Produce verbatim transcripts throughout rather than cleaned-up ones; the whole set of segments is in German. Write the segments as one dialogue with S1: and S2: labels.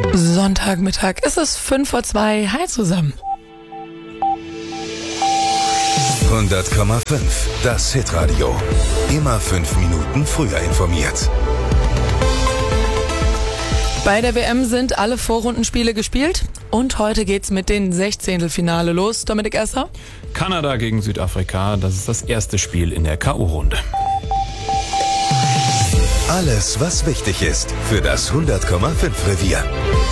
S1: Sonntagmittag, es ist fünf vor zwei. Hi zusammen.
S2: hundert Komma fünf, das Hitradio. Immer fünf Minuten früher informiert.
S1: Bei der W M sind alle Vorrundenspiele gespielt und heute geht's mit den Sechzehntelfinale los. Dominik Esser?
S3: Kanada gegen Südafrika, das ist das erste Spiel in der K O-Runde.
S2: Alles, was wichtig ist für das hundert Komma fünf Revier.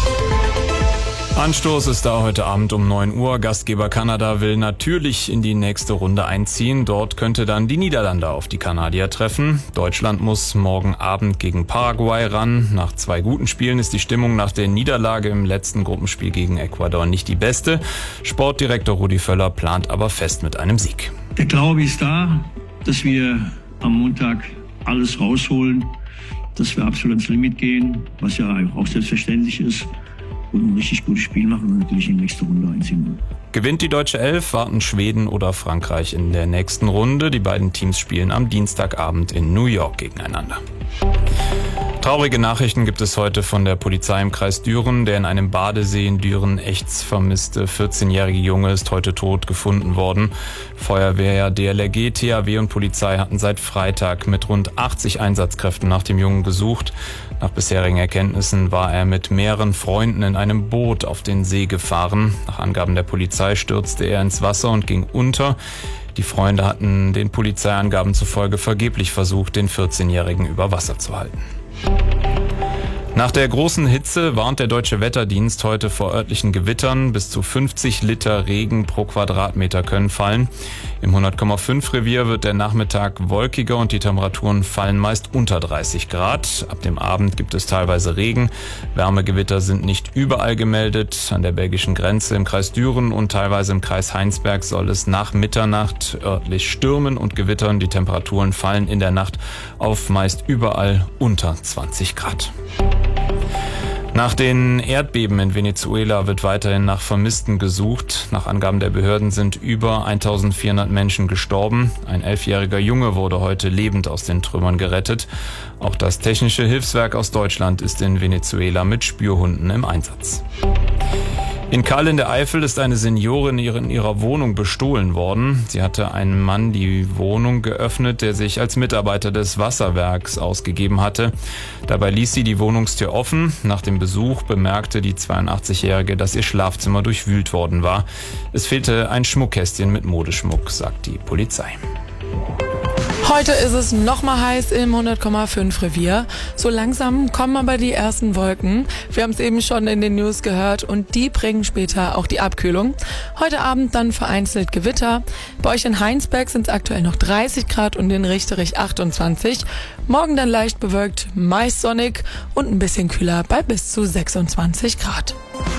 S3: Anstoß ist da heute Abend um neun Uhr. Gastgeber Kanada will natürlich in die nächste Runde einziehen. Dort könnte dann die Niederlande auf die Kanadier treffen. Deutschland muss morgen Abend gegen Paraguay ran. Nach zwei guten Spielen ist die Stimmung nach der Niederlage im letzten Gruppenspiel gegen Ecuador nicht die beste. Sportdirektor Rudi Völler plant aber fest mit einem Sieg.
S4: Der Glaube ist da, dass wir am Montag alles rausholen, dass wir absolut ans Limit gehen, was ja auch selbstverständlich ist. Und ein richtig gutes Spiel machen und natürlich in die nächste Runde einziehen.
S3: Gewinnt die deutsche Elf, warten Schweden oder Frankreich in der nächsten Runde. Die beiden Teams spielen am Dienstagabend in New York gegeneinander. Traurige Nachrichten gibt es heute von der Polizei im Kreis Düren. Der in einem Badesee in Düren Echts vermisste vierzehnjährige Junge ist heute tot gefunden worden. Feuerwehr, D L R G, T H W und Polizei hatten seit Freitag mit rund achtzig Einsatzkräften nach dem Jungen gesucht. Nach bisherigen Erkenntnissen war er mit mehreren Freunden in einem Boot auf den See gefahren. Nach Angaben der Polizei stürzte er ins Wasser und ging unter. Die Freunde hatten den Polizeiangaben zufolge vergeblich versucht, den vierzehnjährigen über Wasser zu halten. Nach der großen Hitze warnt der Deutsche Wetterdienst heute vor örtlichen Gewittern. Bis zu fünfzig Liter Regen pro Quadratmeter können fallen. Im hundert Komma fünf Revier wird der Nachmittag wolkiger und die Temperaturen fallen meist unter dreißig Grad. Ab dem Abend gibt es teilweise Regen. Wärmegewitter sind nicht überall gemeldet. An der belgischen Grenze im Kreis Düren und teilweise im Kreis Heinsberg soll es nach Mitternacht örtlich stürmen und gewittern. Die Temperaturen fallen in der Nacht auf meist überall unter zwanzig Grad. Nach den Erdbeben in Venezuela wird weiterhin nach Vermissten gesucht. Nach Angaben der Behörden sind über eintausendvierhundert Menschen gestorben. Ein elfjähriger Junge wurde heute lebend aus den Trümmern gerettet. Auch das Technische Hilfswerk aus Deutschland ist in Venezuela mit Spürhunden im Einsatz. In Kahl in der Eifel ist eine Seniorin in ihrer Wohnung bestohlen worden. Sie hatte einem Mann die Wohnung geöffnet, der sich als Mitarbeiter des Wasserwerks ausgegeben hatte. Dabei ließ sie die Wohnungstür offen. Nach dem Besuch bemerkte die zweiundachtzigjährige, dass ihr Schlafzimmer durchwühlt worden war. Es fehlte ein Schmuckkästchen mit Modeschmuck, sagt die Polizei.
S1: Heute ist es nochmal heiß im hundert Komma fünf Revier. So langsam kommen aber die ersten Wolken. Wir haben es eben schon in den News gehört und die bringen später auch die Abkühlung. Heute Abend dann vereinzelt Gewitter. Bei euch in Heinsberg sind es aktuell noch dreißig Grad und in Richterich achtundzwanzig. Morgen dann leicht bewölkt, meist sonnig und ein bisschen kühler bei bis zu sechsundzwanzig Grad.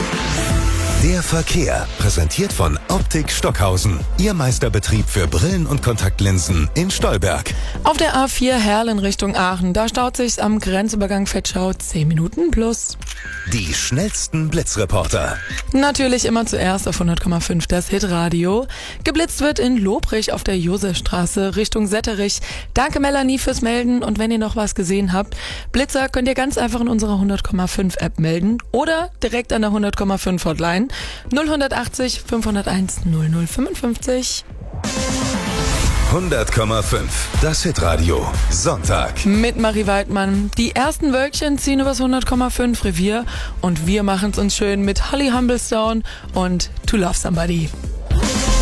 S2: Der Verkehr, präsentiert von Optik Stockhausen. Ihr Meisterbetrieb für Brillen und Kontaktlinsen in Stolberg.
S1: Auf der A vier Herlen Richtung Aachen, da staut sich's am Grenzübergang Vetschau zehn Minuten plus.
S2: Die schnellsten Blitzreporter.
S1: Natürlich immer zuerst auf hundert Komma fünf das Hitradio. Geblitzt wird in Lobrich auf der Josefstraße Richtung Setterich. Danke Melanie fürs Melden und wenn ihr noch was gesehen habt, Blitzer könnt ihr ganz einfach in unserer hundert Komma fünf App melden oder direkt an der hundert Komma fünf Hotline null achtzig fünfhunderteins null null fünfundfünfzig.
S2: hundert Komma fünf, das Hitradio, Sonntag.
S1: Mit Marie Waldmann. Die ersten Wölkchen ziehen übers hundert Komma fünf Revier und wir machen's uns schön mit Holly Humblestone und To Love Somebody.